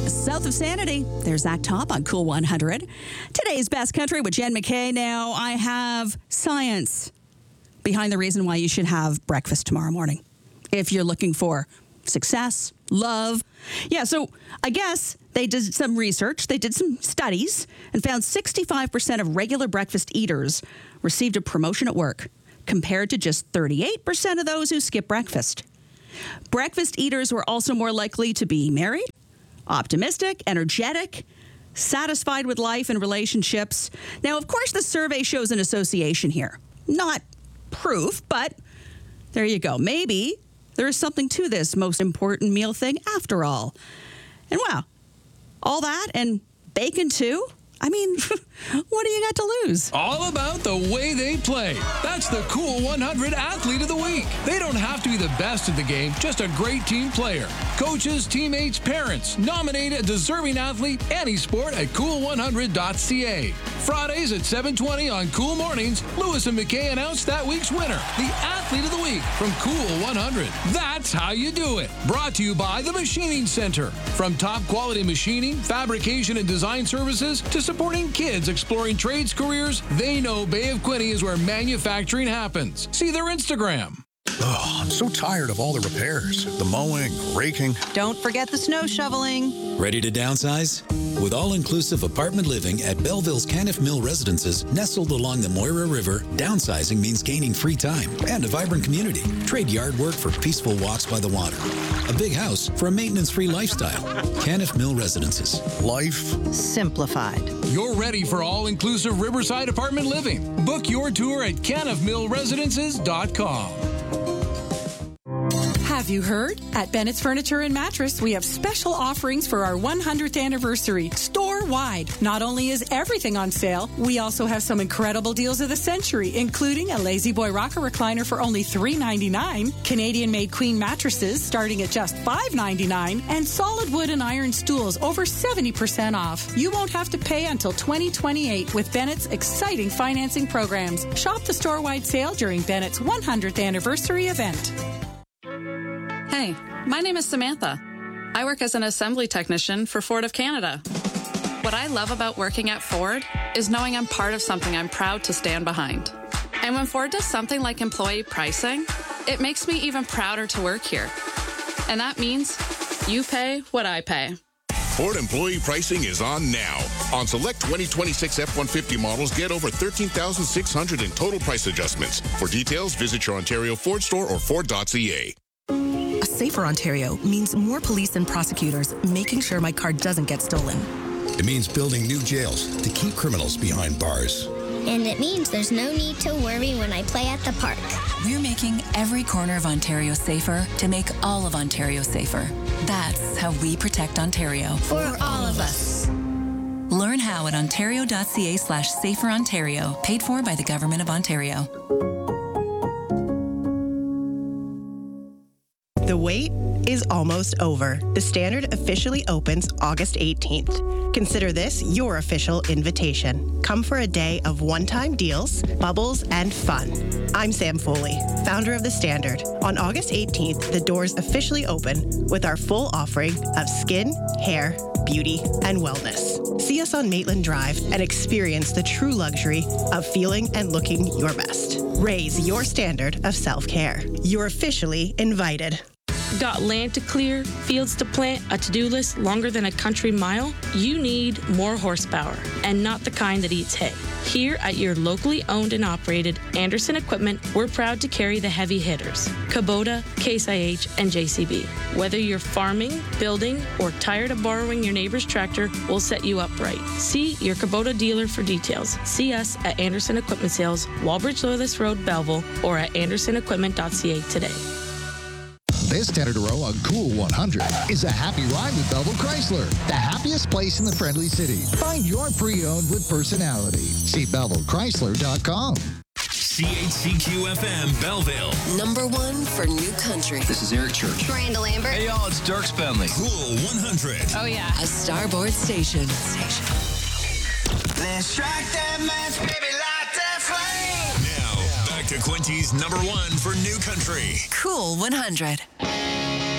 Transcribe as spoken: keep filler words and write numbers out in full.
South of Sanity, there's Zach Top on Cool one hundred. Today's Best Country with Jen McKay. Now, I have science behind the reason why you should have breakfast tomorrow morning. If you're looking for success, love. Yeah, so I guess they did some research. They did some studies and found sixty-five percent of regular breakfast eaters received a promotion at work, compared to just thirty-eight percent of those who skip breakfast. Breakfast eaters were also more likely to be married, optimistic, energetic, satisfied with life and relationships. Now, of course, the survey shows an association here. Not proof, but there you go. Maybe there is something to this most important meal thing after all. And wow, all that and bacon too? I mean, what do you got to lose? All about the way they play. That's the Cool one hundred Athlete of the Week. They don't have to be the best at the game, just a great team player. Coaches, teammates, parents, nominate a deserving athlete any sport at cool one hundred dot c a. Fridays at seven twenty on Cool Mornings, Lewis and McKay announce that week's winner, the Athlete of the Week from Cool one hundred. That's how you do it. Brought to you by the Machining Center. From top quality machining, fabrication, and design services to supporting kids exploring trades careers, they know Bay of Quinte is where manufacturing happens. See their Instagram. Oh, I'm so tired of all the repairs, the mowing, raking. Don't forget the snow shoveling. Ready to downsize? With all-inclusive apartment living at Belleville's Caniff Mill Residences, nestled along the Moira River, downsizing means gaining free time and a vibrant community. Trade yard work for peaceful walks by the water. A big house for a maintenance-free lifestyle. Caniff Mill Residences. Life simplified. You're ready for all-inclusive Riverside apartment living. Book your tour at caniff mill residences dot com. Have you heard? At Bennett's Furniture and Mattress, we have special offerings for our one hundredth anniversary, store-wide. Not only is everything on sale, we also have some incredible deals of the century, including a Lazy Boy rocker recliner for only three ninety-nine, Canadian-made queen mattresses starting at just five ninety-nine, and solid wood and iron stools over seventy percent off. You won't have to pay until twenty twenty-eight with Bennett's exciting financing programs. Shop the store-wide sale during Bennett's one hundredth anniversary event. Hey, my name is Samantha. I work as an assembly technician for Ford of Canada. What I love about working at Ford is knowing I'm part of something I'm proud to stand behind. And when Ford does something like employee pricing, it makes me even prouder to work here. And that means you pay what I pay. Ford employee pricing is on now. On select twenty twenty-six F one fifty models, get over thirteen thousand six hundred in total price adjustments. For details, visit your Ontario Ford store or ford dot c a. A safer Ontario means more police and prosecutors making sure my car doesn't get stolen. It means building new jails to keep criminals behind bars. And it means there's no need to worry when I play at the park. We're making every corner of Ontario safer to make all of Ontario safer. That's how we protect Ontario. For all of us. Learn how at ontario dot c a slash safer Ontario. Paid for by the Government of Ontario. The wait is almost over. The Standard officially opens August eighteenth. Consider this your official invitation. Come for a day of one-time deals, bubbles, and fun. I'm Sam Foley, founder of The Standard. On August eighteenth, the doors officially open with our full offering of skin, hair, beauty, and wellness. See us on Maitland Drive and experience the true luxury of feeling and looking your best. Raise your standard of self-care. You're officially invited. Got land to clear, fields to plant, a to-do list longer than a country mile? You need more horsepower, and not the kind that eats hay. Here at your locally owned and operated Anderson Equipment, we're proud to carry the heavy hitters, Kubota, Case I H, and J C B. Whether you're farming, building, or tired of borrowing your neighbor's tractor, we'll set you up right. See your Kubota dealer for details. See us at Anderson Equipment Sales, Walbridge Loyalist Road, Belleville, or at anderson equipment dot c a today. This Standard Row on Cool one hundred is a happy ride with Belleville Chrysler, the happiest place in the friendly city. Find your pre-owned with personality. See Belleville Chrysler dot com. C H C Q F M Belleville. Number one for new country. This is Eric Church. Miranda Lambert. Hey y'all, it's Dirk Spenley. Cool one hundred. Oh yeah. A Starboard station. Station. Let's strike that match, baby, light that flame. Now, back to Quinty's number one for new country. Cool one hundred.